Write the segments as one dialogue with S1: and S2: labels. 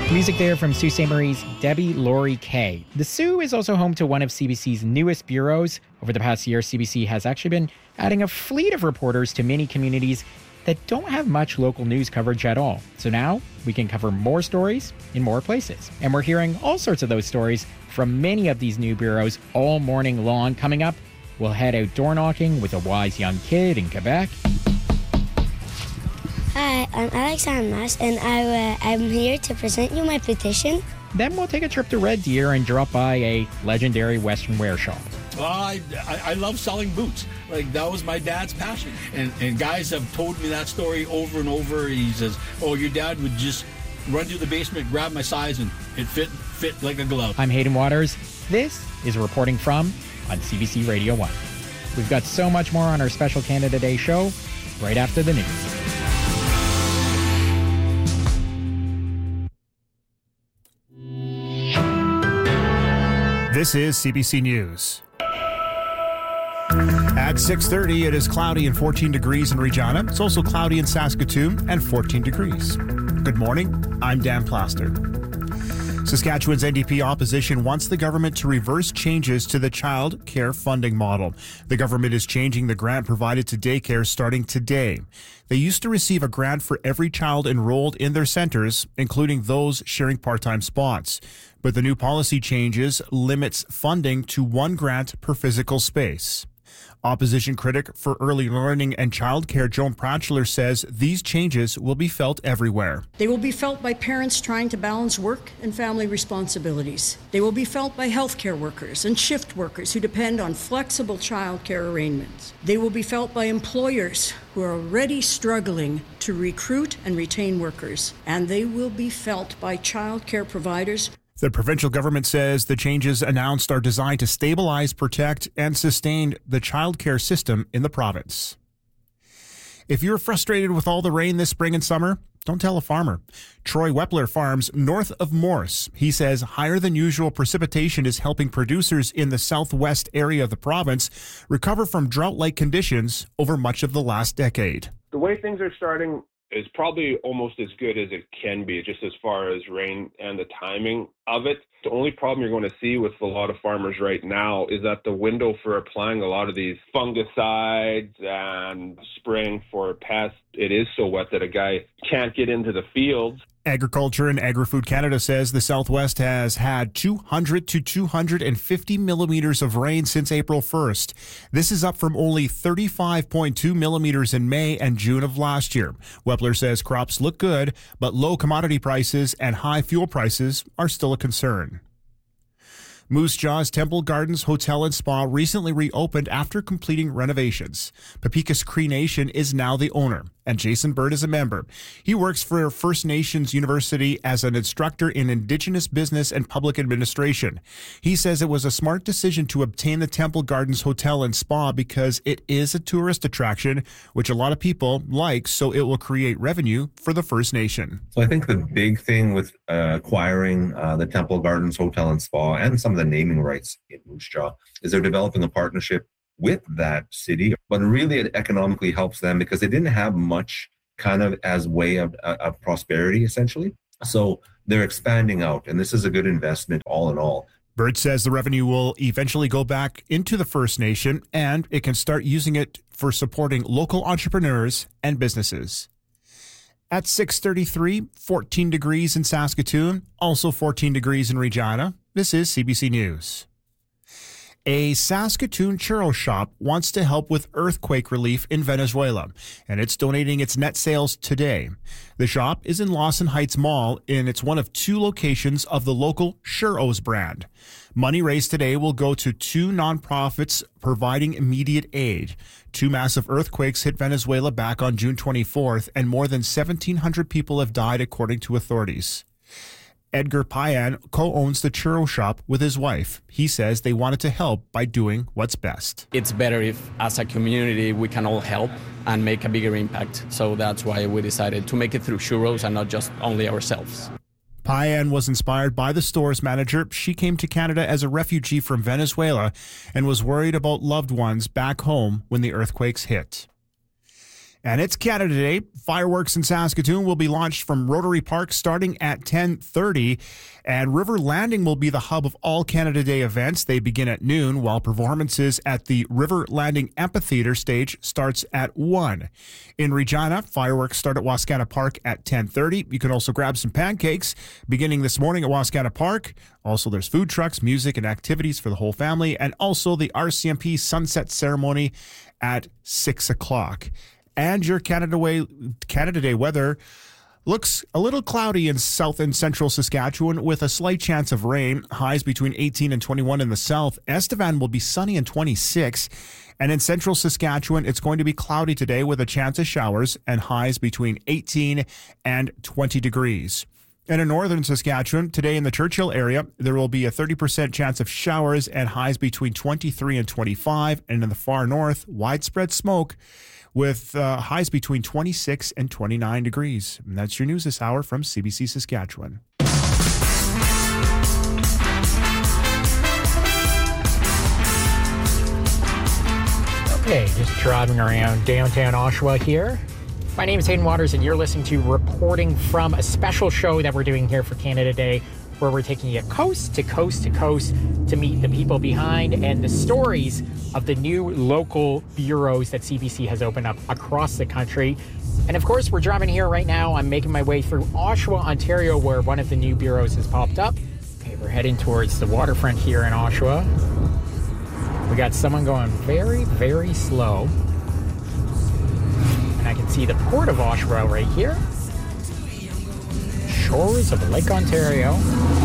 S1: Music there from Sault Ste. Marie's Debbie Laurie Kay. The Soo is also home to one of CBC's newest bureaus. Over the past year, CBC has actually been adding a fleet of reporters to many communities that don't have much local news coverage at all. So now we can cover more stories in more places. And we're hearing all sorts of those stories from many of these new bureaus all morning long. Coming up, we'll head out door knocking with a wise young kid in Quebec.
S2: Hi, I'm Alexander Mas, and I'm here to present you my petition.
S1: Then we'll take a trip to Red Deer and drop by a legendary Western wear shop.
S3: I love selling boots. Like, that was my dad's passion. And guys have told me that story over and over. He says, oh, your dad would just run through the basement, grab my size, and it fit like a glove.
S1: I'm Hayden Waters. This is Reporting From on CBC Radio 1. We've got so much more on our special Canada Day show right after the news.
S4: This is CBC News. At 6:30, it is cloudy and 14 degrees in Regina. It's also cloudy in Saskatoon and 14 degrees. Good morning. I'm Dan Plaster. Saskatchewan's NDP opposition wants the government to reverse changes to the child care funding model. The government is changing the grant provided to daycare starting today. They used to receive a grant for every child enrolled in their centers, including those sharing part-time spots. But the new policy changes limits funding to one grant per physical space. Opposition critic for early learning and childcare Joan Pratchler says these changes will be felt everywhere.
S5: They will be felt by parents trying to balance work and family responsibilities. They will be felt by healthcare workers and shift workers who depend on flexible childcare arrangements. They will be felt by employers who are already struggling to recruit and retain workers. And they will be felt by childcare providers.
S4: The provincial government says the changes announced are designed to stabilize, protect, and sustain the childcare system in the province. If you're frustrated with all the rain this spring and summer, don't tell a farmer. Troy Wepler farms north of Morse. He says higher than usual precipitation is helping producers in the southwest area of the province recover from drought-like conditions over much of the last decade.
S6: The way things are starting is probably almost as good as it can be, just as far as rain and the timing of it. The only problem you're going to see with a lot of farmers right now is that the window for applying a lot of these fungicides and spraying for pests, it is so wet that a guy can't get into the fields.
S4: Agriculture and Agri-Food Canada says the Southwest has had 200 to 250 millimeters of rain since April 1st. This is up from only 35.2 millimeters in May and June of last year. Wepler says crops look good, but low commodity prices and high fuel prices are still a concern. Moose Jaw's Temple Gardens Hotel and Spa recently reopened after completing renovations. Pepikas Cree Nation is now the owner, and Jason Bird is a member. He works for First Nations University as an instructor in Indigenous business and public administration. He says it was a smart decision to obtain the Temple Gardens Hotel and Spa because it is a tourist attraction, which a lot of people like, so it will create revenue for the First Nation.
S7: So I think the big thing with acquiring the Temple Gardens Hotel and Spa and some of the naming rights in Moose Jaw is they're developing a partnership with that city, but really it economically helps them because they didn't have much kind of as way of prosperity, essentially. So they're expanding out, and this is a good investment all in all.
S4: Bird says the revenue will eventually go back into the First Nation, and it can start using it for supporting local entrepreneurs and businesses. At 6:33, 14 degrees in Saskatoon, also 14 degrees in Regina. This is CBC News. A Saskatoon churro shop wants to help with earthquake relief in Venezuela, and it's donating its net sales today. The shop is in Lawson Heights Mall, and it's one of two locations of the local Churros brand. Money raised today will go to two nonprofits providing immediate aid. Two massive earthquakes hit Venezuela back on June 24th, and more than 1,700 people have died, according to authorities. Edgar Payan co-owns the churro shop with his wife. He says they wanted to help by doing what's best.
S8: It's better if, as a community, we can all help and make a bigger impact. So that's why we decided to make it through churros and not just only ourselves.
S4: Payan was inspired by the store's manager. She came to Canada as a refugee from Venezuela and was worried about loved ones back home when the earthquakes hit. And it's Canada Day. Fireworks in Saskatoon will be launched from Rotary Park starting at 10:30. And River Landing will be the hub of all Canada Day events. They begin at noon, while performances at the River Landing Amphitheatre stage starts at 1. In Regina, fireworks start at Wascana Park at 10:30. You can also grab some pancakes beginning this morning at Wascana Park. Also, there's food trucks, music, and activities for the whole family. And also the RCMP sunset ceremony at 6 o'clock. And your Canada Day weather looks a little cloudy in south and central Saskatchewan with a slight chance of rain. Highs between 18 and 21 in the south. Estevan will be sunny and 26. And in central Saskatchewan, it's going to be cloudy today with a chance of showers and highs between 18 and 20 degrees. And in northern Saskatchewan, today in the Churchill area, there will be a 30% chance of showers and highs between 23 and 25. And in the far north, widespread smoke with highs between 26 and 29 degrees. And that's your news this hour from CBC Saskatchewan.
S1: Okay, just driving around downtown Oshawa here. My name is Hayden Waters, and you're listening to Reporting from a special show that we're doing here for Canada Day, where we're taking you coast to coast to coast to meet the people behind and the stories of the new local bureaus that CBC has opened up across the country. And of course, we're driving here right now. I'm making my way through Oshawa, Ontario, where one of the new bureaus has popped up. Okay, we're heading towards the waterfront here in Oshawa. We got someone going very, very slow. And I can see the Port of Oshawa right here. Shores of Lake Ontario.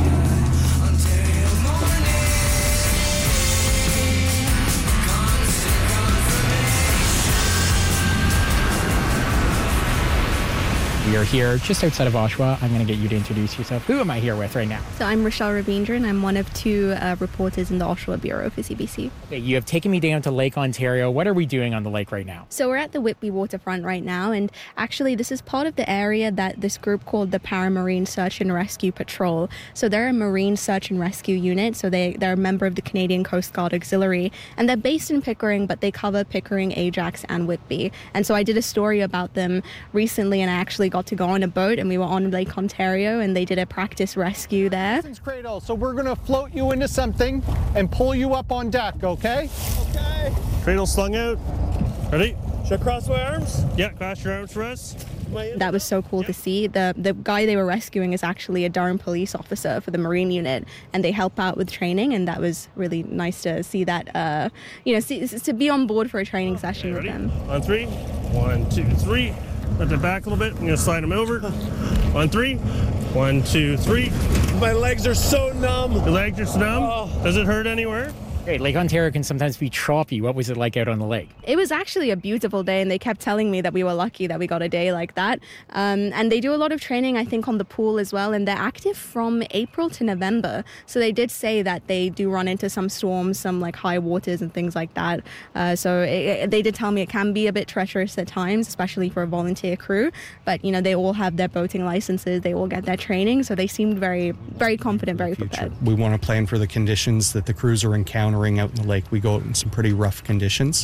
S1: We are here just outside of Oshawa. I'm going to get you to introduce yourself. Who am I here with right now?
S9: So I'm Rochelle Ravindra, and I'm one of two reporters in the Oshawa Bureau for CBC.
S1: Okay, you have taken me down to Lake Ontario. What are we doing on the lake right now?
S9: So we're at the Whitby waterfront right now, and actually this is part of the area that this group called the Paramarine Search and Rescue Patrol. So they're a marine search and rescue unit, so they're a member of the Canadian Coast Guard Auxiliary, and they're based in Pickering, but they cover Pickering, Ajax, and Whitby. And so I did a story about them recently, and I actually got to go on a boat, and we were on Lake Ontario, and they did a practice rescue there.
S10: Cradle, so we're going to float you into something and pull you up on deck, okay?
S11: Okay. Cradle slung out. Ready? Should I cross my arms? Yeah, cross your arms for us.
S9: That was so cool to see. The guy they were rescuing is actually a Durham police officer for the Marine unit, and they help out with training, and that was really nice to see that, to be on board for a training session with them.
S11: On 3. 1, 2, 3. Let that back a little bit. I'm going to slide them over. On 3. 1, 2, 3.
S10: My legs are so numb.
S11: Your legs are so numb?
S10: Oh.
S11: Does it hurt anywhere?
S1: Hey, Lake Ontario can sometimes be choppy. What was it like out on the lake?
S9: It was actually a beautiful day, and they kept telling me that we were lucky that we got a day like that. And they do a lot of training, I think, on the pool as well, and they're active from April to November. So they did say that they do run into some storms, some like high waters and things like that. They did tell me it can be a bit treacherous at times, especially for a volunteer crew. But, they all have their boating licenses, they all get their training, so they seemed very, very confident, very prepared.
S12: We want to plan for the conditions that the crews are encountering out in the lake. We go out in some pretty rough conditions.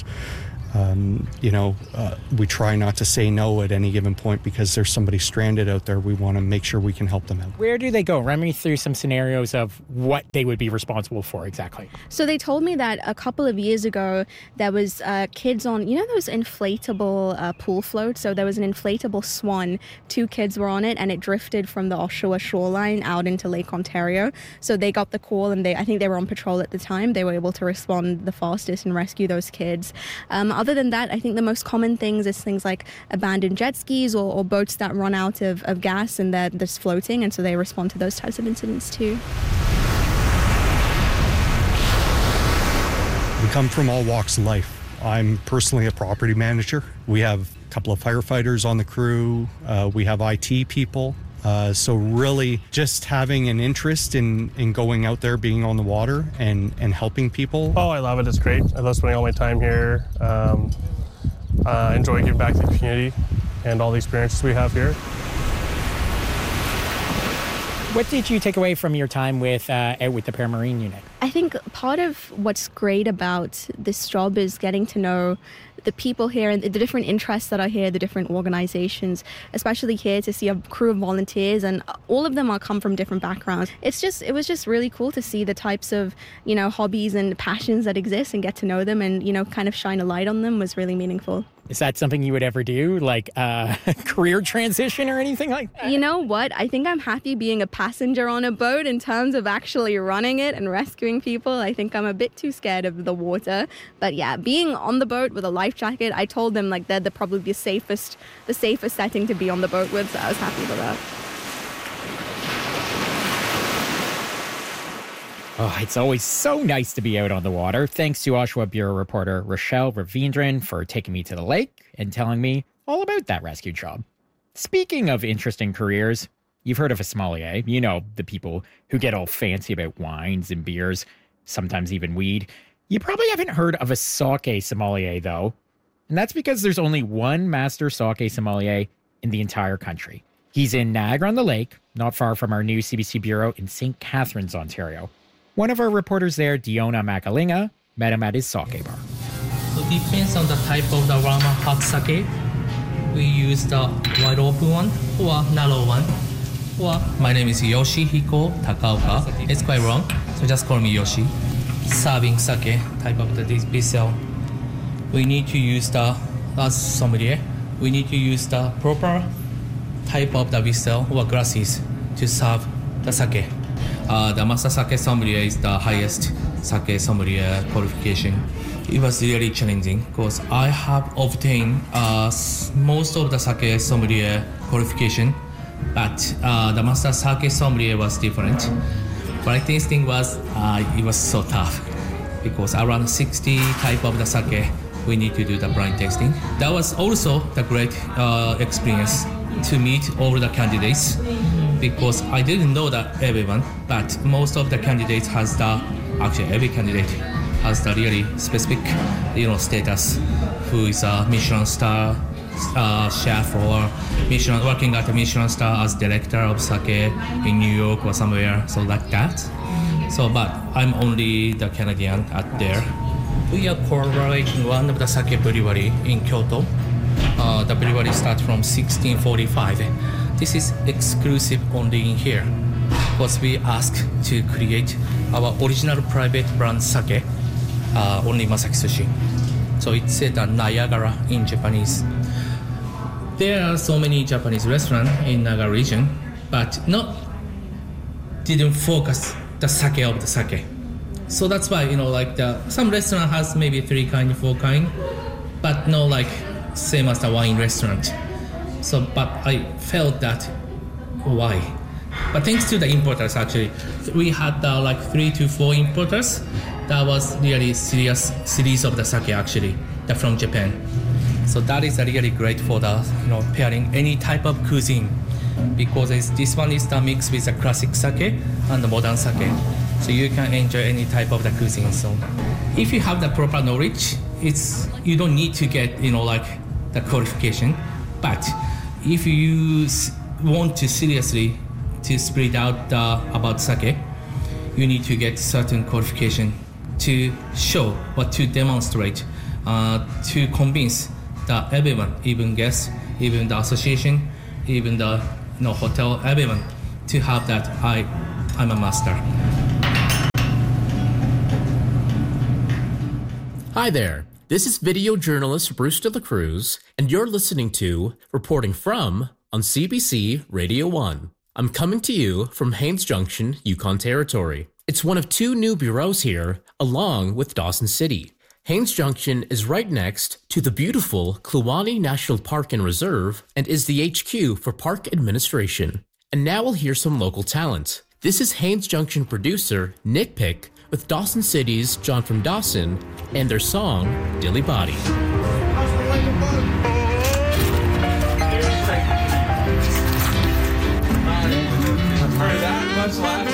S12: We try not to say no at any given point because there's somebody stranded out there. We want to make sure we can help them out.
S1: Where do they go? Run me through some scenarios of what they would be responsible for exactly.
S9: So they told me that a couple of years ago, there was kids on, those inflatable pool floats? So there was an inflatable swan. 2 kids were on it, and it drifted from the Oshawa shoreline out into Lake Ontario. So they got the call, and I think they were on patrol at the time. They were able to respond the fastest and rescue those kids. Other than that, I think the most common things is things like abandoned jet skis or boats that run out of gas and they're just floating, and so they respond to those types of incidents too.
S12: We come from all walks of life. I'm personally a property manager. We have a couple of firefighters on the crew. We have IT people. So really just having an interest in going out there, being on the water and helping people.
S11: Oh, I love it. It's great. I love spending all my time here. I enjoy giving back to the community and all the experiences we have here.
S1: What did you take away from your time with the Paramarine unit?
S9: I think part of what's great about this job is getting to know the people here and the different interests that are here, the different organizations, especially here to see a crew of volunteers, and all of them are come from different backgrounds. It was just really cool to see the types of, hobbies and passions that exist and get to know them and, kind of shine a light on them was really meaningful.
S1: Is that something you would ever do, like a career transition or anything like that?
S9: You know what? I think I'm happy being a passenger on a boat. In terms of actually running it and rescuing people, I think I'm a bit too scared of the water. But yeah, being on the boat with a life jacket, I told them like they're probably the safest setting to be on the boat with, so I was happy with that.
S1: Oh, it's always so nice to be out on the water. Thanks to Oshawa Bureau reporter Rochelle Ravindran for taking me to the lake and telling me all about that rescue job. Speaking of interesting careers, you've heard of a sommelier. You know, the people who get all fancy about wines and beers, sometimes even weed. You probably haven't heard of a sake sommelier, though. And that's because there's only one master sake sommelier in the entire country. He's in Niagara-on-the-Lake, not far from our new CBC Bureau in St. Catharines, Ontario. One of our reporters there, Diona Makalinga, met him at his sake bar.
S13: So it depends on the type of the Rama hot sake. We use the wide open one or narrow one. Or my name is Yoshihiko Takaoka. It's quite wrong, so just call me Yoshi. Serving sake type of the vessel. We need to use as sommelier, we need to use the proper type of the vessel or glasses to serve the sake. The master sake sommelier is the highest sake sommelier qualification. It was really challenging because I have obtained most of the sake sommelier qualification, but the master sake sommelier was different. Blind tasting was it was so tough because around 60 type of the sake we need to do the blind tasting. That was also the great experience to meet all the candidates. Because I didn't know that everyone, but most of the candidates actually every candidate has the really specific, status. Who is a Michelin star chef or working at a Michelin star as director of sake in New York or somewhere, so like that. So, but I'm only the Canadian at there. We are collaborating one of the sake brewery in Kyoto. The brewery starts from 1645. This is exclusive only in here because we asked to create our original private brand sake, only Masaki Sushi. So it said Niagara in Japanese. There are so many Japanese restaurants in Niagara region, but didn't focus the sake of the sake. So that's why, some restaurant has maybe 3 kind, 4 kind, but same as the wine restaurant. So, but I felt that, why? But thanks to the importers, actually, we had 3 to 4 importers. That was really serious series of the sake, actually, from Japan. So that is really great for the, pairing any type of cuisine, because this one is the mix with the classic sake and the modern sake. So you can enjoy any type of the cuisine. So if you have the proper knowledge, you don't need to get, the qualification. But if you want to seriously to spread out about sake, you need to get certain qualification to show or to demonstrate, to convince that everyone, even guests, even the association, even the hotel, everyone, to have that I'm a master.
S14: Hi there. This is video journalist Bruce de la Cruz, and you're listening to Reporting From on CBC Radio 1. I'm coming to you from Haines Junction, Yukon Territory. It's one of 2 new bureaus here, along with Dawson City. Haines Junction is right next to the beautiful Kluane National Park and Reserve and is the HQ for park administration. And now we'll hear some local talent. This is Haines Junction producer Nick Pick with Dawson City's John from Dawson and their song, Dilly Body.
S15: Much